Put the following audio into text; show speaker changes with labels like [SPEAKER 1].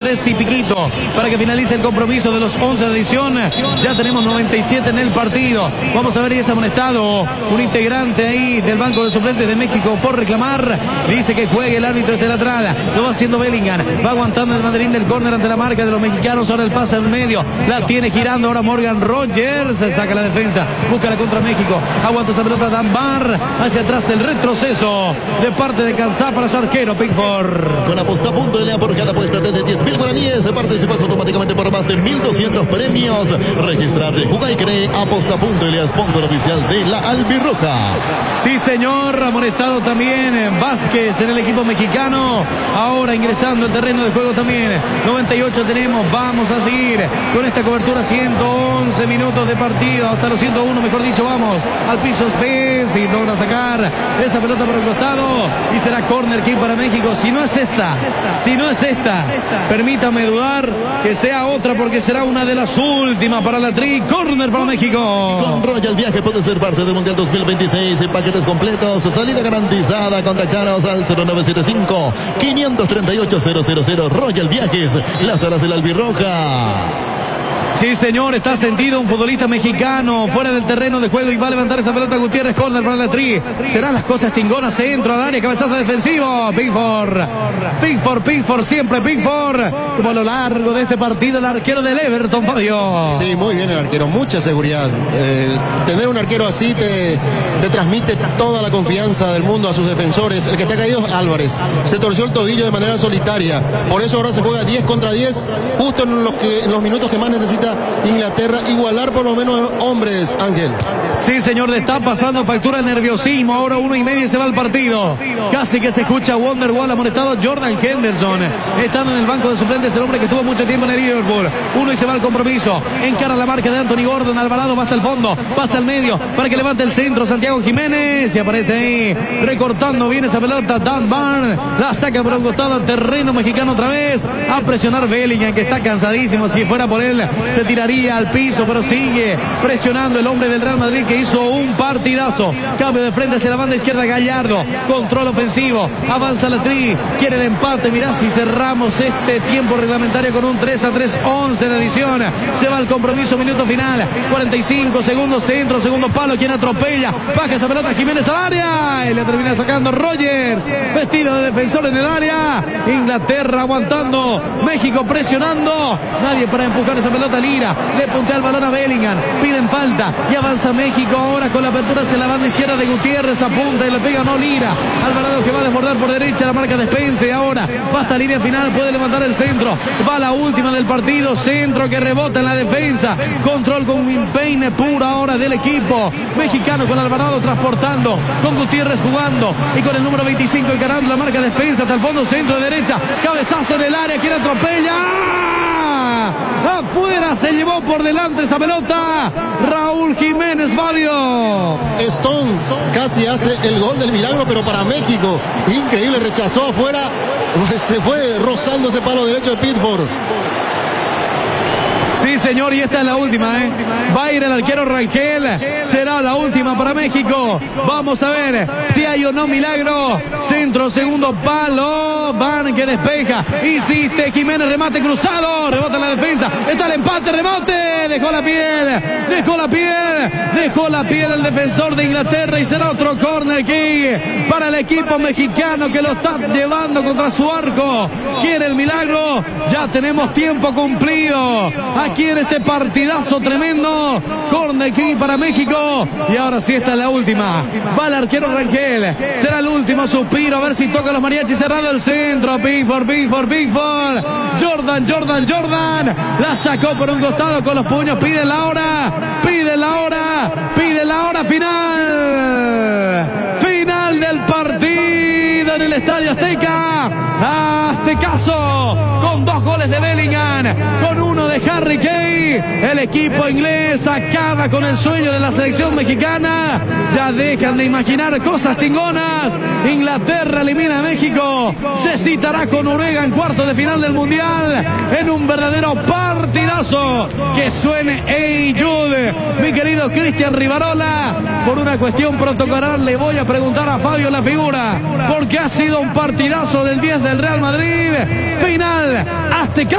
[SPEAKER 1] 3 y piquito para que finalice el compromiso de los 11 de edición. Ya tenemos 97 en el partido. Vamos a ver, y es amonestado un integrante ahí del banco de suplentes de México por reclamar. Dice que juegue el árbitro este lateral. Lo va haciendo Bellingham. Va aguantando el banderín del córner ante la marca de los mexicanos. Ahora el pase en medio. La tiene girando ahora Morgan Rogers. Se saca la defensa. Busca la contra México. Aguanta esa pelota Dan Bar. Hacia atrás el retroceso de parte de Kansá para su arquero Pickford.
[SPEAKER 2] Con aposta.la por cada apuesta desde 10.000 guaraníes. Participas automáticamente por más de 1.200 premios. Registrarte, juega y cree. Aposta.la, sponsor oficial de la Albirroja.
[SPEAKER 1] Sí, señor. Amonestado también Vázquez en el equipo mexicano. Ahora ingresando al terreno de juego también. 98 tenemos. Vamos a seguir con esta cobertura. 111 minutos de partido. Hasta los 101, mejor dicho. Vamos al piso Spence y logra sacar esa pelota por el costado. Y será corner kick para México. Si no es esta, permítame dudar que sea otra, porque será una de las últimas para la Tri. Corner para México.
[SPEAKER 2] Con Royal Viaje puede ser parte del Mundial 2026. Paquetes completos, salida garantizada. Contactanos al 0975-538-000. Royal Viajes, las alas de la Albirroja.
[SPEAKER 1] Sí, señor, está sentido un futbolista mexicano fuera del terreno de juego y va a levantar esta pelota Gutiérrez. Corner para la Tri. Serán las cosas chingonas. Centro al área, cabezazo defensivo. Pickford, siempre Pickford. Como a lo largo de este partido, el arquero del Everton, Fabio.
[SPEAKER 3] Sí, muy bien el arquero, mucha seguridad. Tener un arquero así te transmite toda la confianza del mundo a sus defensores. El que está caído es Álvarez. Se torció el tobillo de manera solitaria. Por eso ahora se juega 10 contra 10, justo en los minutos que más necesita Inglaterra, igualar por lo menos hombres, Ángel.
[SPEAKER 1] Sí, señor, le está pasando factura el nerviosismo. Ahora 1:30 y se va el partido. Casi que se escucha Wonderwall amonestado. Jordan Henderson, estando en el banco de suplentes, el hombre que estuvo mucho tiempo en el Liverpool. 1 y se va al compromiso. Encara la marca de Anthony Gordon. Alvarado va hasta el fondo, pasa al medio para que levante el centro Santiago Jiménez. Y aparece ahí, recortando bien esa pelota Dan Barn. La saca por un costado al terreno mexicano otra vez. A presionar Bellingham, que está cansadísimo. Si fuera por él, se tiraría al piso, pero sigue presionando el hombre del Real Madrid, que hizo un partidazo. Cambio de frente hacia la banda izquierda, Gallardo. Control ofensivo. Avanza la Tri. Quiere el empate. Mirá si cerramos este tiempo reglamentario con un 3-3, 11 de edición. Se va el compromiso, minuto final. 45 segundos, centro, segundo palo. Quien atropella. Baja esa pelota Jiménez al área. Y le termina sacando Rogers. Vestido de defensor en el área. Inglaterra aguantando. México presionando. Nadie para empujar esa pelota. Lira. Le puntea el balón a Bellingham. Piden falta. Y avanza México ahora con la apertura hacia la banda izquierda de Gutiérrez. Apunta y le pega, no Lira. Alvarado, que va a desbordar por derecha la marca de Spence. Ahora va hasta línea final. Puede levantar el centro. Va la última del partido. Centro que rebota en la defensa. Control con un empeine puro ahora del equipo mexicano, con Alvarado transportando, con Gutiérrez jugando y con el número 25 encarando la marca de Spence hasta el fondo, centro de derecha. Cabezazo en el área. Quien atropella. Afuera, se llevó por delante esa pelota Raúl Jiménez, Fabio.
[SPEAKER 3] Stones casi hace el gol del milagro, pero para México, increíble, rechazó afuera, se fue rozando ese palo derecho de Pickford.
[SPEAKER 1] Sí, señor, y esta es la última, Va a ir el arquero Rangel. Será la última para México. Vamos a ver si hay o no milagro. Centro, segundo palo. Van, que despeja. Insiste Jiménez, remate cruzado. Rebota en la defensa. Está el empate, rebote. Dejó la piel el defensor de Inglaterra. Y será otro corner kick para el equipo mexicano, que lo está llevando contra su arco. Quiere el milagro. Ya tenemos tiempo cumplido aquí en este partidazo tremendo. Corner kick para México. Y ahora sí, esta es la última. Va el arquero Rangel. Será el último suspiro. A ver si toca los mariachis. Cerrado el centro. Pickford. Jordan. La sacó por un costado con los puños. Pide la hora final del partido en el Estadio Azteca. Hazte caso, con 2 goles de Bellingham, con 1 de Harry Kane. El equipo inglés acaba con el sueño de la selección mexicana. Ya dejan de imaginar cosas chingonas. Inglaterra elimina a México. Se citará con Noruega en cuartos de final del Mundial, en un verdadero partidazo. Que suene Hey Jude, mi querido Cristian Rivarola. Por una cuestión protocolar le voy a preguntar a Fabio la figura, porque ha sido un partidazo del 10 del Real Madrid. Final Azteca.